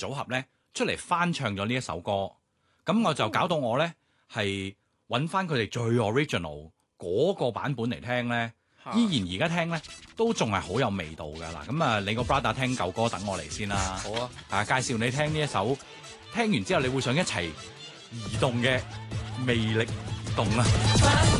組合咧出嚟翻唱咗呢一首歌，咁我就搞到我咧係揾翻佢哋最 original 嗰個版本嚟聽咧，依然而家聽咧都仲係好有味道㗎啦。咁啊，你個 brother 聽舊歌等我嚟先啦。 好啊， 介紹你聽呢一首，聽完之後你會想一齊移動嘅魅力移動啦。